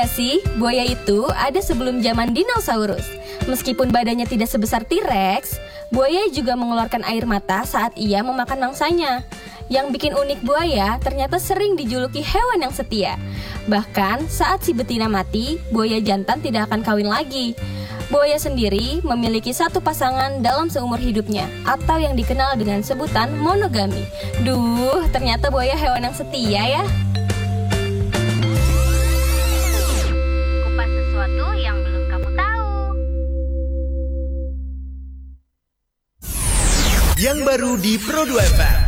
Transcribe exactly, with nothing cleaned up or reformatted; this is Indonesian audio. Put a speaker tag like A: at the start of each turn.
A: gak sih, buaya itu ada sebelum zaman dinosaurus. Meskipun badannya tidak sebesar T-Rex, buaya juga mengeluarkan air mata saat ia memakan mangsanya. Yang bikin unik buaya ternyata sering dijuluki hewan yang setia. Bahkan saat si betina mati, buaya jantan tidak akan kawin lagi. Buaya sendiri memiliki satu pasangan dalam seumur hidupnya, atau yang dikenal dengan sebutan monogami. Duh, ternyata buaya hewan yang setia ya.
B: Kupas sesuatu yang belum kamu tahu.
C: Yang baru di Pro dua F M.